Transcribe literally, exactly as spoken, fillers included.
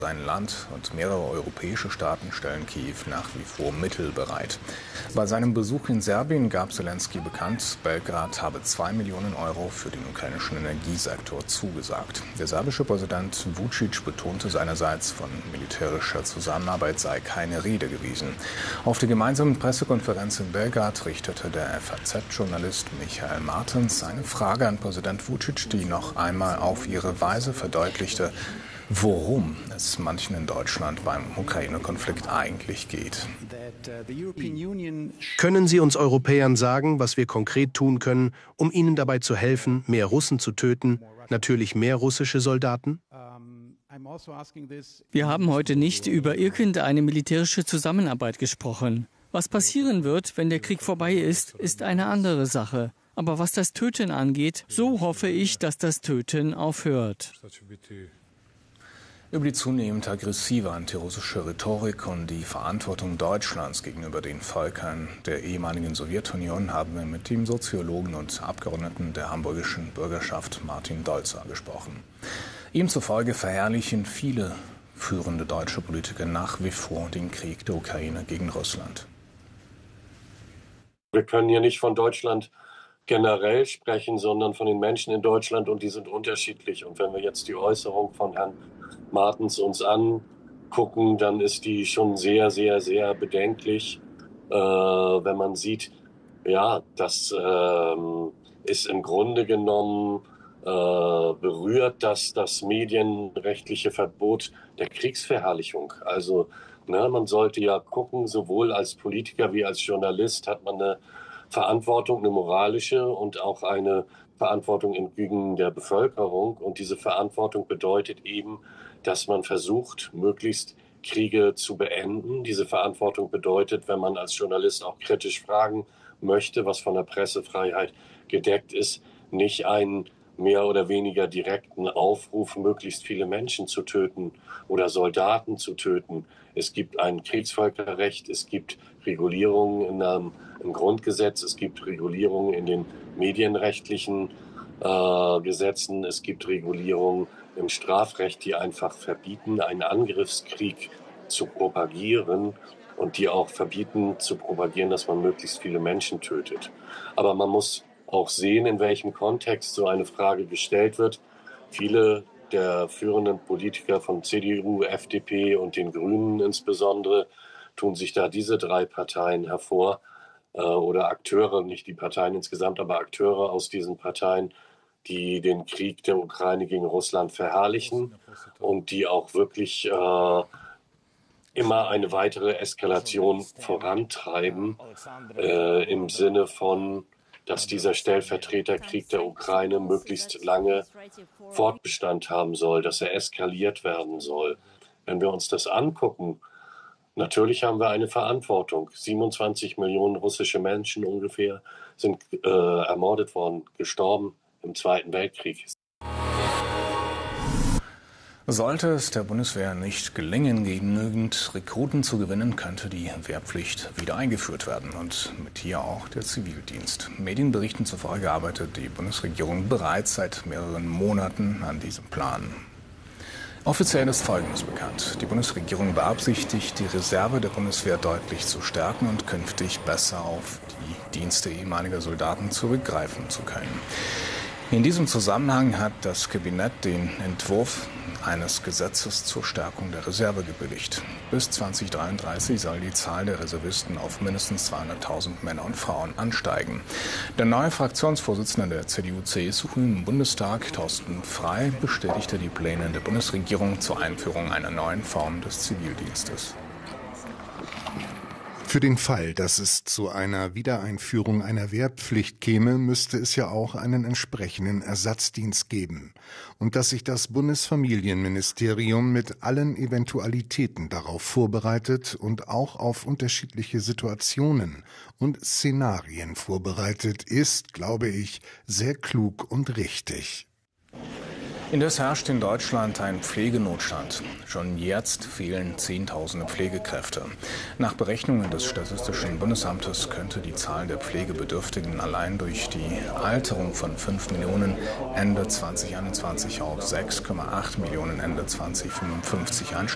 Sein Land und mehrere europäische Staaten stellen Kiew nach wie vor Mittel bereit. Bei seinem Besuch in Serbien gab Selenskyj bekannt, Belgrad habe zwei Millionen Euro für den ukrainischen Energiesektor zugesagt. Der serbische Präsident Vučić betonte seinerseits, von militärischer Zusammenarbeit sei keine Rede gewesen. Auf der gemeinsamen Pressekonferenz in Belgrad richtete der F A Z-Journalist Michael Martens eine Frage an Präsident Vučić, die noch einmal auf ihre Weise verdeutlichte, worum es manchen in Deutschland beim Ukraine-Konflikt eigentlich geht. Können Sie uns Europäern sagen, was wir konkret tun können, um Ihnen dabei zu helfen, mehr Russen zu töten, natürlich mehr russische Soldaten? Wir haben heute nicht über irgendeine militärische Zusammenarbeit gesprochen. Was passieren wird, wenn der Krieg vorbei ist, ist eine andere Sache. Aber was das Töten angeht, so hoffe ich, dass das Töten aufhört. Über die zunehmend aggressive antirussische Rhetorik und die Verantwortung Deutschlands gegenüber den Völkern der ehemaligen Sowjetunion haben wir mit dem Soziologen und Abgeordneten der hamburgischen Bürgerschaft Martin Dolzer gesprochen. Ihm zufolge verherrlichen viele führende deutsche Politiker nach wie vor den Krieg der Ukraine gegen Russland. Wir können hier nicht von Deutschland generell sprechen, sondern von den Menschen in Deutschland, und die sind unterschiedlich. Und wenn wir jetzt die Äußerung von Herrn Martens uns angucken, dann ist die schon sehr, sehr, sehr bedenklich, äh, wenn man sieht, ja, das äh, ist im Grunde genommen äh, berührt das das medienrechtliche Verbot der Kriegsverherrlichung. Also ne, man sollte ja gucken, sowohl als Politiker wie als Journalist hat man eine Verantwortung, eine moralische und auch eine Verantwortung entgegen der Bevölkerung. Und diese Verantwortung bedeutet eben, dass man versucht, möglichst Kriege zu beenden. Diese Verantwortung bedeutet, wenn man als Journalist auch kritisch fragen möchte, was von der Pressefreiheit gedeckt ist, nicht einen mehr oder weniger direkten Aufruf, möglichst viele Menschen zu töten oder Soldaten zu töten. Es gibt ein Kriegsvölkerrecht, es gibt Regulierungen in einem, im Grundgesetz, es gibt Regulierungen in den medienrechtlichen äh, Gesetzen, es gibt Regulierungen im Strafrecht, die einfach verbieten, einen Angriffskrieg zu propagieren und die auch verbieten zu propagieren, dass man möglichst viele Menschen tötet. Aber man muss auch sehen, in welchem Kontext so eine Frage gestellt wird. Viele der führenden Politiker von C D U, F D P und den Grünen insbesondere tun sich da diese drei Parteien hervor äh, oder Akteure, nicht die Parteien insgesamt, aber Akteure aus diesen Parteien, die den Krieg der Ukraine gegen Russland verherrlichen und die auch wirklich äh, immer eine weitere Eskalation vorantreiben äh, im Sinne von, dass dieser Stellvertreterkrieg der Ukraine möglichst lange Fortbestand haben soll, dass er eskaliert werden soll. Wenn wir uns das angucken, natürlich haben wir eine Verantwortung. siebenundzwanzig Millionen russische Menschen ungefähr sind äh, ermordet worden, gestorben im Zweiten Weltkrieg. Sollte es der Bundeswehr nicht gelingen, genügend Rekruten zu gewinnen, könnte die Wehrpflicht wieder eingeführt werden und mit hier auch der Zivildienst. Medienberichten zufolge arbeitet die Bundesregierung bereits seit mehreren Monaten an diesem Plan. Offiziell ist Folgendes bekannt. Die Bundesregierung beabsichtigt, die Reserve der Bundeswehr deutlich zu stärken und künftig besser auf die Dienste ehemaliger Soldaten zurückgreifen zu können. In diesem Zusammenhang hat das Kabinett den Entwurf eines Gesetzes zur Stärkung der Reserve gebilligt. Bis zweitausenddreiunddreißig soll die Zahl der Reservisten auf mindestens zweihunderttausend Männer und Frauen ansteigen. Der neue Fraktionsvorsitzende der C D U C S U im Bundestag, Thorsten Frey, bestätigte die Pläne der Bundesregierung zur Einführung einer neuen Form des Zivildienstes. Für den Fall, dass es zu einer Wiedereinführung einer Wehrpflicht käme, müsste es ja auch einen entsprechenden Ersatzdienst geben. Und dass sich das Bundesfamilienministerium mit allen Eventualitäten darauf vorbereitet und auch auf unterschiedliche Situationen und Szenarien vorbereitet, ist, glaube ich, sehr klug und richtig. Indes herrscht in Deutschland ein Pflegenotstand. Schon jetzt fehlen Zehntausende Pflegekräfte. Nach Berechnungen des Statistischen Bundesamtes könnte die Zahl der Pflegebedürftigen allein durch die Alterung von fünf Millionen Ende zweitausendeinundzwanzig auf sechs Komma acht Millionen Ende zweitausendfünfundfünfzig ansteigen.